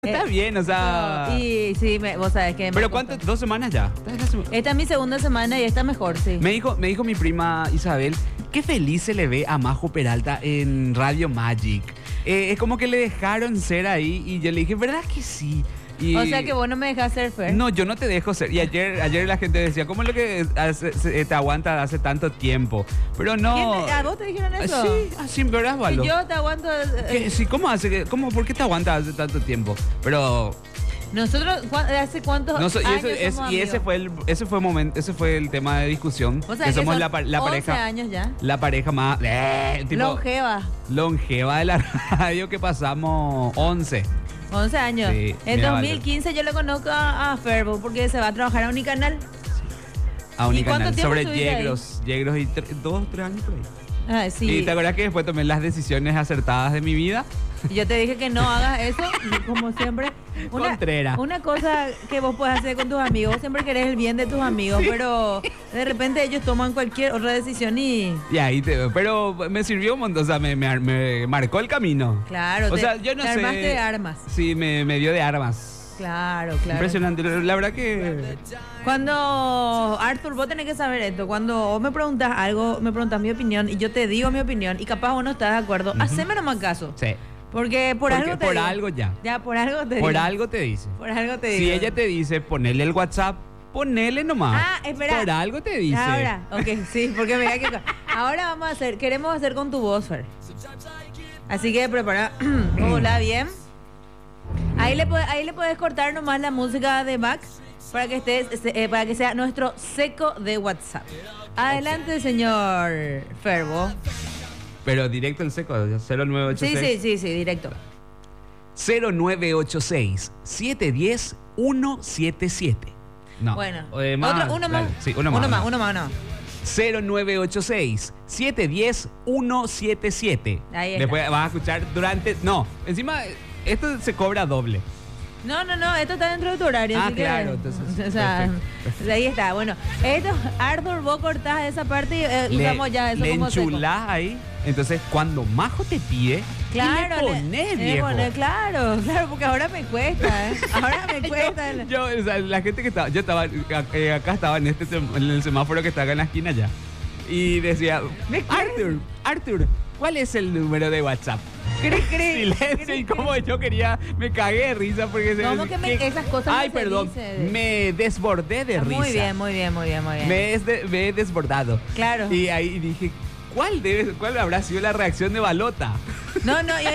Está bien, o sea. No, y sí, vos sabés que... ¿Pero cuánto? ¿2 semanas ya? Esta es mi segunda semana y está mejor, sí. Me dijo mi prima Isabel, qué feliz se le ve a Majo Peralta en Radio Magic. Es como que le dejaron ser ahí y yo le dije, ¿verdad que sí? Y o sea que vos no me dejás ser Fer. no, yo no te dejo ser. Y ayer la gente decía, ¿cómo es lo que te aguanta hace tanto tiempo? Pero no. ¿A vos te dijeron eso? Sí, así, ¿verdad, Valo? Si yo te aguanto... Sí, ¿cómo hace? ¿Por qué te aguantas hace tanto tiempo? Pero Nosotros, ¿hace cuántos no, años y ese fue el tema de discusión. O sea, que que somos son la 11 pareja. años ya. La pareja más tipo, Longeva. de la radio que pasamos 11. 11 años. Sí, En mira, 2015 yo le conozco a Ferbo porque se va a trabajar a Unicanal. A ¿Y Unicanal. cuánto tiempo Sobre estuviste ahí? Yegros y 2, 3 años por ahí. Ah, sí. Y te acuerdas que después tomé las decisiones acertadas de mi vida. Y yo te dije que no hagas eso, como siempre. Contreras. Una cosa que vos podés hacer con tus amigos, vos siempre querés el bien de tus amigos, pero de repente ellos toman cualquier otra decisión y... Y ahí pero me sirvió un montón, o sea, me marcó el camino. Claro, O sea, yo no te sé. armaste de armas. Sí, me dio de armas. Claro. Impresionante. La verdad que... Cuando, Arthur, vos tenés que saber esto. Cuando vos me preguntas algo, me preguntas mi opinión y yo te digo mi opinión y capaz vos no estás de acuerdo, haceme nomás caso. Sí. Porque por algo te por digo. algo ya. Ya, por algo te Por digo. algo te dice. Por algo te digo. Si ella te dice ponele el WhatsApp, ponele nomás. Ah, espera. Por algo te dice. Ahora, ok, sí, porque mira que... Ahora queremos hacer con tu voz, Fer. Así que prepara, hola, bien. Ahí le puedes cortar nomás la música de Max para que sea nuestro seco de WhatsApp. Adelante, señor Ferbo. Pero directo el seco, 0986. Sí, directo. 0986 710 177. No. Bueno, más, uno más. dale. Sí, uno más. No. 0986 710 177. Ahí está. Después vas a escuchar durante... No, encima esto se cobra doble. No, esto está dentro de tu horario. Ah, así que, claro, entonces, o sea, perfecto. ahí está. Bueno, Arthur, vos cortás esa parte y usamos ya eso le como seco. enchulás ahí. Entonces, cuando Majo te pide, Claro, ¿qué le ponés, viejo? Claro, porque ahora me cuesta, ¿eh? Ahora me cuesta. Yo, o sea, la gente que estaba... Yo estaba... acá estaba en el semáforo que está acá en la esquina ya. Y decía... Arthur, ¿cuál es el número de WhatsApp? Silencio. Y como yo quería... Me cagué de risa porque... ¿Cómo que esas cosas Ay, no se perdón. dice? Me desbordé de risa. Muy bien. Me he desbordado. Claro. Y ahí dije... ¿Cuál habrá sido la reacción de Balota? No,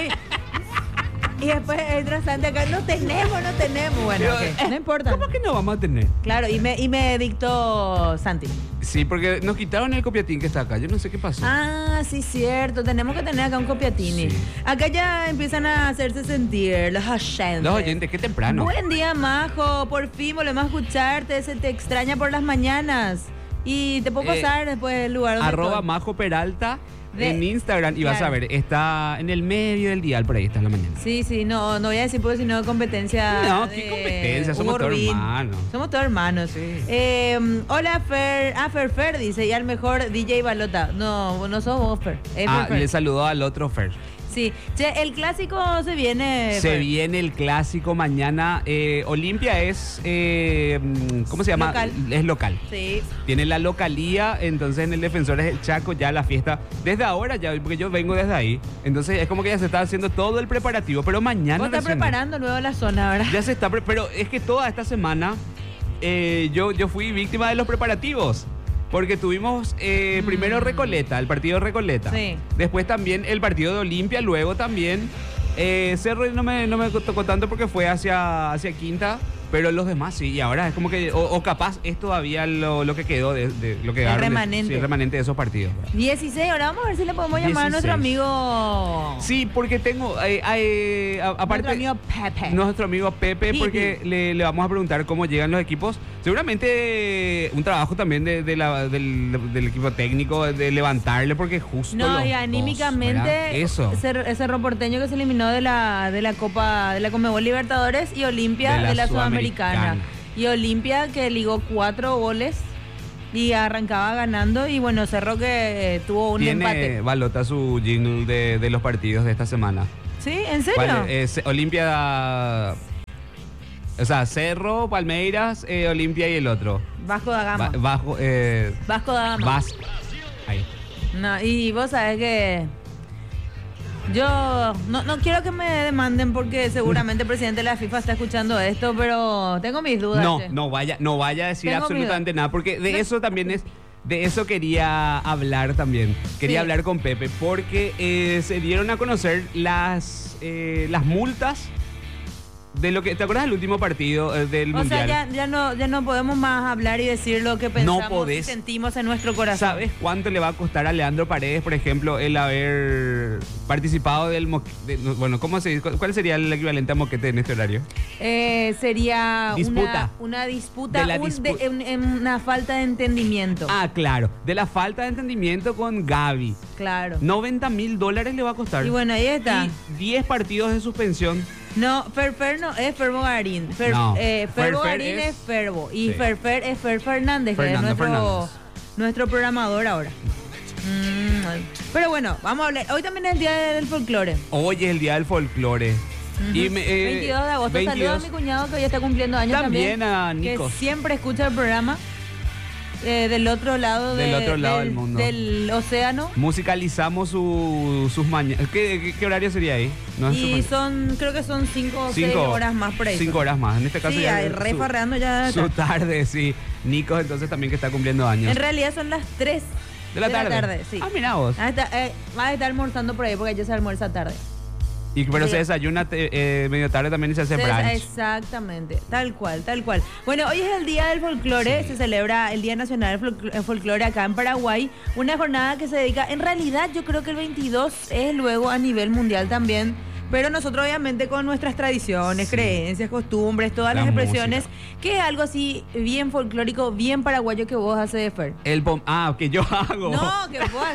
y después entra Santi acá, no tenemos. Bueno, Pero, no importa. ¿Cómo que no vamos a tener? Claro, y me dictó Santi. Sí, porque nos quitaron el copiatín que está acá. Yo no sé qué pasó. Ah, sí, cierto. Tenemos que tener acá un copiatini. Sí. Acá ya empiezan a hacerse sentir los oyentes. Los oyentes, qué temprano. Buen día, Majo. Por fin volvemos a escucharte. Se te extraña por las mañanas. Y te puedo pasar después el lugar donde @Majo estoy. Peralta en Instagram. Y vas a Claro. ver, está en el medio del dial, por ahí está en la mañana. Sí, no voy a decir porque si no competencia. No, qué competencia, somos Hugo todos Rubin. hermanos. Somos todos hermanos. Sí. Hola, Fer. Fer dice, y al mejor DJ Balota. No sos vos, Fer. Fer. Le saludó al otro Fer. Sí. Che, el clásico se viene. Se Fer. viene el clásico mañana. Olimpia es, ¿cómo se llama? Local. Es local. Sí. Tiene la localía, entonces en el Defensores del Chaco ya la fiesta, desde ahora ya, porque yo vengo desde ahí, entonces es como que ya se está haciendo todo el preparativo, pero mañana... Vos estás recién- preparando luego la zona, ¿verdad? Ya se está, pero es que toda esta semana yo fui víctima de los preparativos. Porque tuvimos primero Recoleta, el partido de Recoleta. Sí. Después también el partido de Olimpia, luego también Cerro no me tocó tanto porque fue hacia Quinta, pero los demás sí. Y ahora es como que, o capaz es todavía lo que quedó de lo que El remanente. Sí, el remanente de esos partidos. 16, ahora vamos a ver si le podemos llamar a 16. nuestro amigo. Sí, porque tengo, aparte... Nuestro amigo Pepe. Nuestro amigo Pepe, porque le vamos a preguntar cómo llegan los equipos. Seguramente un trabajo también del equipo técnico, de levantarle, porque justo No, los y dos, anímicamente, ¿verdad? Eso. ese Porteño que se eliminó de la Copa, de la Conmebol Libertadores, y Olimpia De la de la Sudamericana. Sudamericana. Y Olimpia que ligó 4 goles y arrancaba ganando, y bueno, Cerro que tuvo un Tiene empate. Balota su jingle de los partidos de esta semana. ¿Sí? ¿En serio? ¿Cuál es? Olimpia O sea, Cerro, Palmeiras, Olimpia y el otro. Vasco da Gama. Vasco da Gama. Vasco. Ahí. No, y vos sabés que yo no quiero que me demanden porque seguramente el presidente de la FIFA está escuchando esto, pero tengo mis dudas. No vaya a decir Tengo absolutamente nada, porque de eso también es. De eso quería hablar también. Quería hablar con Pepe, porque se dieron a conocer las multas de lo que. ¿Te acuerdas del último partido del Mundial? O sea, ya no podemos más hablar y decir lo que pensamos y sentimos en nuestro corazón. ¿Sabes cuánto le va a costar a Leandro Paredes, por ejemplo, el haber participado del bueno, ¿cómo se dice? ¿Cuál sería el equivalente a moquete en este horario? Sería disputa. una disputa, una falta de entendimiento. Ah, claro. De la falta de entendimiento con Gaby. Claro. $90,000 le va a costar. Y bueno, ahí está. Y 10 partidos de suspensión. No, Ferfer no es Ferbo Garín. Ferbo Garín es Ferbo. Y sí. Ferfer es Fer Fernández, que es nuestro programador ahora. Pero bueno, vamos a hablar. Hoy también es el día del folclore. Hoy es el día del folclore. Y 22 de agosto. 22. Saludos a mi cuñado que hoy está cumpliendo años también. A Nicos. Que siempre escucha el programa. Del otro lado del mundo. Del océano. Musicalizamos sus mañanas. ¿Qué horario sería ahí? No y creo que son 5 o 6 horas más por ahí. 5 horas más. En este caso sí, ya refarreando ya. Su tarde, sí. Nicos entonces también que está cumpliendo años. En realidad son las 3 de la tarde. Sí. Ah, mira vos. Va a estar almorzando por ahí porque yo se almuerza tarde. Pero sí. Se desayuna medio tarde también y se hace brunch. Exactamente, tal cual. Bueno, hoy es el Día del Folclore, sí. Se celebra el Día Nacional del Folclore acá en Paraguay. Una jornada que se dedica, en realidad yo creo que el 22 es luego a nivel mundial también. Pero nosotros obviamente con nuestras tradiciones, creencias, costumbres, todas las expresiones, música. Que es algo así bien folclórico, bien paraguayo que vos haces, Fer. Que yo hago. No, que vos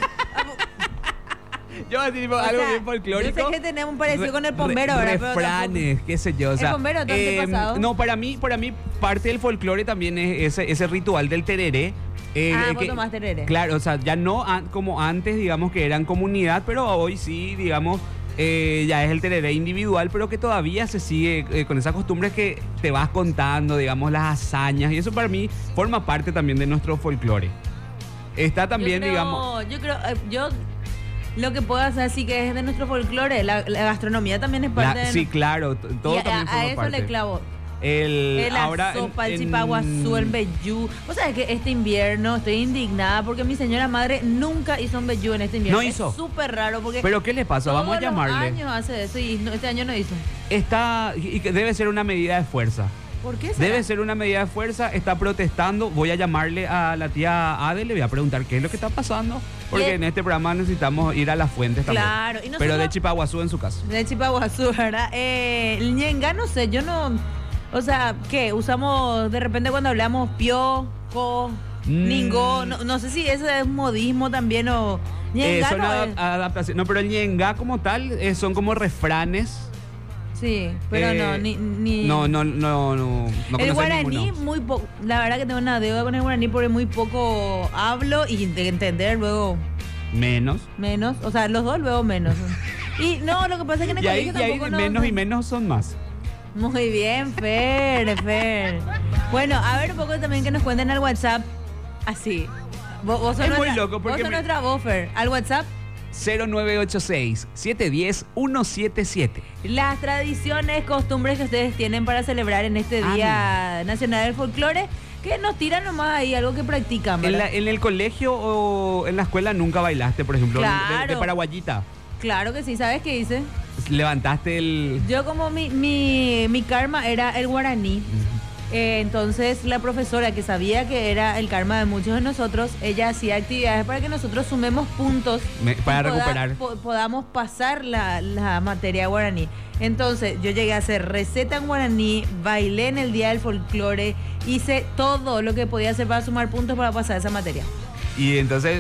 Yo así tipo algo bien folclórico. Yo sé que tenemos un parecido con el pombero ahora. Refranes, qué sé yo. O sea, ¿el pombero todo pasado? No, para mí parte del folclore también es ese ritual del tereré. Vos tomás tereré. Claro, o sea, ya no como antes, digamos, que eran comunidad, pero hoy sí, digamos, ya es el tereré individual, pero que todavía se sigue con esa costumbre que te vas contando, digamos, las hazañas. Y eso para mí forma parte también de nuestro folclore. Está también, digamos... Yo lo que puedo hacer sí que es de nuestro folclore, la gastronomía también es parte de... Sí, claro, todo también forma a eso parte. Le clavo. Ahora sopa, el chipaguazú, el vellú. Vos sabés que este invierno estoy indignada porque mi señora madre nunca hizo un vellú en este invierno. No hizo. Es súper raro porque... ¿Pero qué le pasa? Vamos a llamarle. Todos los años hace eso y este año no hizo. Y que debe ser una medida de fuerza. ¿Por qué será? Debe ser una medida de fuerza, está protestando. Voy a llamarle a la tía Ade, le voy a preguntar qué es lo que está pasando. Porque en este programa necesitamos ir a las fuentes también. Claro. Y pero de Chipaguazú en su caso. De Chipaguazú, ¿verdad? El ñenga, no sé, yo no... O sea, ¿qué? Usamos de repente cuando hablamos pio, co, ningo. No sé si eso es modismo también o... Ñenga son no adaptaciones. No, pero el ñenga como tal son como refranes. Sí, pero no. El guaraní, muy poco. La verdad que tengo una deuda con el guaraní porque muy poco hablo y de entender luego. Menos. O sea, los dos luego menos. Y no, lo que pasa es que en el colegio tampoco no. Menos y menos son más. Muy bien, Fer. Bueno, a ver un poco también que nos cuenten al WhatsApp. Así. Vos sos muy loco porque vos sos nuestra voz, Fer. Al WhatsApp 0986-710-177. Las tradiciones, costumbres que ustedes tienen para celebrar en este Día Nacional del Folclore, que nos tiran nomás ahí algo que practican, ¿verdad? ¿En el colegio o en la escuela nunca bailaste, por ejemplo, de paraguayita? Claro que sí, ¿sabes qué hice? Levantaste el... Yo como mi karma era el guaraní. Entonces la profesora, que sabía que era el karma de muchos de nosotros, ella hacía actividades para que nosotros sumemos puntos para recuperar. Podamos pasar la materia guaraní. Entonces yo llegué a hacer receta en guaraní, bailé en el Día del Folclore, hice todo lo que podía hacer para sumar puntos para pasar esa materia. Y entonces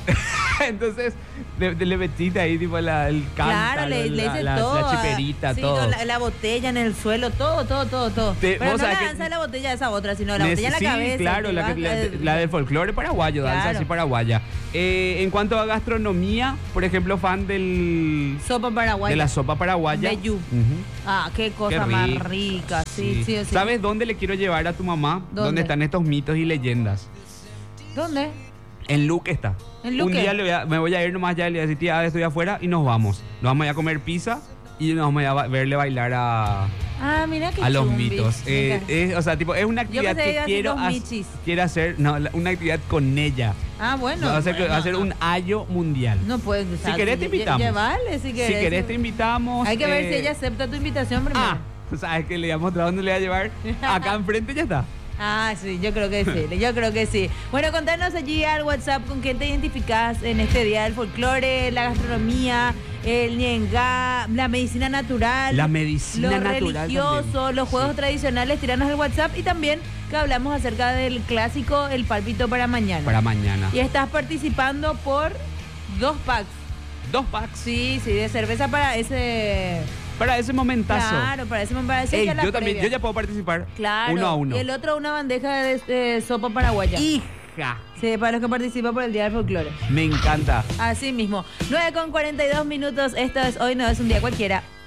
Entonces, le metiste ahí tipo el cántaro, Claro, le hice todo. la chiperita, sí, todo. La botella en el suelo, todo. Pero vos no la sabés que danza de la botella esa otra, sino la botella en la sí, cabeza. claro, la del folclore paraguayo, danza Claro. así paraguaya. En cuanto a gastronomía, por ejemplo, fan Sopa paraguaya. de la sopa paraguaya. Vellú. Ujú. Ah, qué cosa Qué más rico. rica. Sí. ¿Sabes dónde le quiero llevar a tu mamá? ¿Dónde? ¿Dónde están estos mitos y leyendas? ¿Dónde? En Luque está. ¿En Luque? Un día me voy a ir nomás ya y le voy a decir, tía, estoy afuera y nos vamos. Nos vamos a ir a comer pizza y nos vamos a verle bailar a Mira qué los chumbi. mitos. Me encanta. O sea, tipo, es una actividad pensé que iba que a decir los michis. quiero hacer, no, una actividad con ella. Bueno. Va a hacer, bueno, hacer un ayo mundial. No puedes. Si querés te invitamos. Llevarle, si querés. te invitamos. Hay que ver si ella acepta tu invitación primero. ¿Sabes que le voy a mostrar dónde le voy a llevar? Acá enfrente ya está. Sí, yo creo que sí. Bueno, contanos allí al WhatsApp con quién te identificás en este día del folclore, la gastronomía, el ñengá, la medicina natural, La medicina lo natural religioso, también. los juegos tradicionales, tiranos al WhatsApp y también que hablamos acerca del clásico El Palpito para mañana. Para mañana. Y estás participando por 2 packs. 2 packs. Sí, de cerveza para ese... Para ese momentazo. Claro, para ese momento. Ey, yo también, yo ya puedo participar. Claro. 1-1. Y el otro una bandeja de sopa paraguaya. Hija. Sí, para los que participan por el Día del Folclore. Me encanta. Así mismo. 9:42 minutos. Esto es Hoy No Es un Día Cualquiera.